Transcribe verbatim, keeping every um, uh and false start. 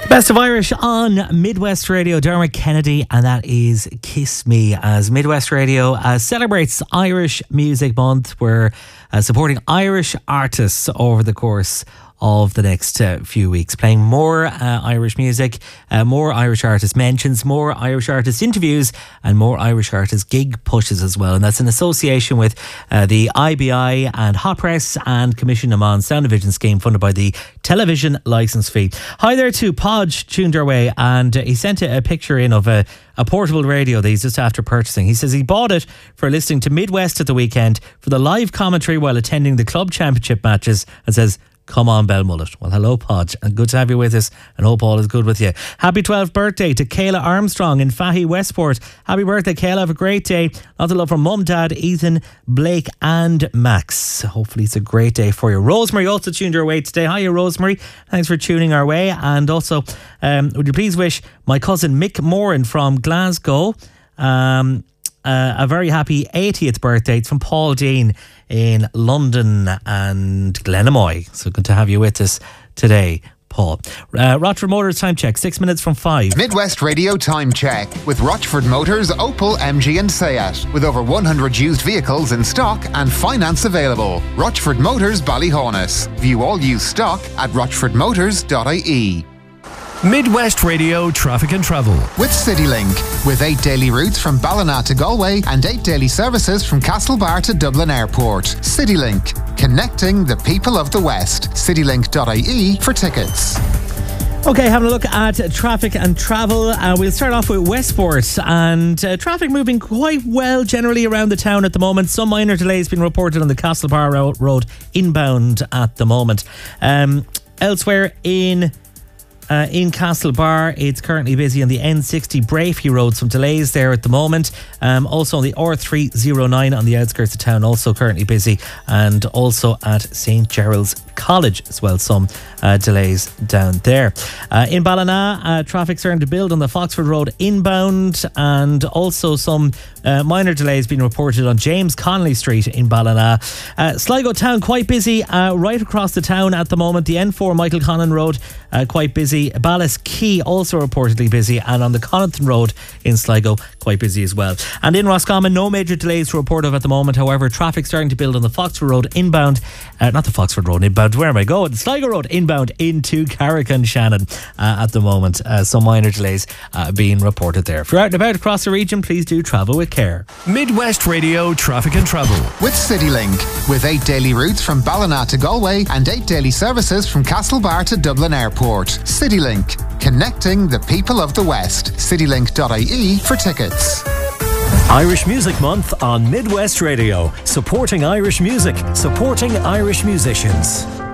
Best of Irish on Midwest Radio. Dermot Kennedy, and that is Kiss Me, as Midwest Radio uh, celebrates Irish Music Month. We're uh, supporting Irish artists over the course of the next uh, few weeks, playing more uh, Irish music, uh, more Irish artist mentions, more Irish artist interviews, and more Irish artist gig pushes as well. And that's in association with uh, the I B I and Hot Press and Commission Amon Sound Division scheme funded by the television licence fee. Hi there to Podge, tuned our way, and uh, he sent a, a picture in of a, a portable radio that he's just after purchasing. He says he bought it for listening to Midwest at the weekend for the live commentary while attending the club championship matches, and says, come on, Belmullet. Well, hello, Podge, and good to have you with us, and hope all is good with you. Happy twelfth birthday to Kayla Armstrong in Fahy, Westport. Happy birthday, Kayla. Have a great day. Lots of love from Mum, Dad, Ethan, Blake, and Max. Hopefully it's a great day for you. Rosemary also tuned your way today. Hiya, Rosemary. Thanks for tuning our way. And also, um, would you please wish my cousin Mick Moran from Glasgow um, uh, a very happy eightieth birthday. It's from Paul Dean in London and Glenamoy. So good to have you with us today, Paul. Uh, Rochford Motors time check, six minutes from five. Midwest Radio time check with Rochford Motors, Opel, M G and Seat. With over one hundred used vehicles in stock and finance available. Rochford Motors, Ballyhonus. View all used stock at rochford motors dot I E. Midwest Radio Traffic and Travel with CityLink, with eight daily routes from Ballina to Galway and eight daily services from Castlebar to Dublin Airport. CityLink, connecting the people of the West. citylink dot I E for tickets. Okay, having a look at traffic and travel. Uh, we'll start off with Westport, and uh, traffic moving quite well generally around the town at the moment. Some minor delays being reported on the Castlebar Road inbound at the moment. Um, elsewhere in Uh, in Castlebar, it's currently busy on the N sixty Brafey Road. Some delays there at the moment. Um, also on the R three oh nine on the outskirts of town, also currently busy. And also at Saint Gerald's College as well, some uh, delays down there. Uh, in Ballina, uh, traffic starting to build on the Foxford Road inbound, and also some uh, minor delays being reported on James Connolly Street in Ballina. Uh, Sligo town quite busy uh, right across the town at the moment. The N four Michael Connon Road uh, quite busy. Ballas Quay also reportedly busy, and on the Connaughton Road in Sligo quite busy as well. And in Roscommon, no major delays to report of at the moment. However, traffic starting to build on the Foxford Road inbound, uh, not the Foxford Road inbound, where am I going? The Sligo Road inbound into Carrick Shannon uh, at the moment. Uh, some minor delays uh, being reported there. If you're out and about across the region, please do travel with care. Midwest Radio Traffic and Travel with CityLink, with eight daily routes from Ballina to Galway and eight daily services from Castlebar to Dublin Airport. CityLink, connecting the people of the West. citylink dot I E for tickets. Irish Music Month on Midwest Radio. Supporting Irish music, supporting Irish musicians.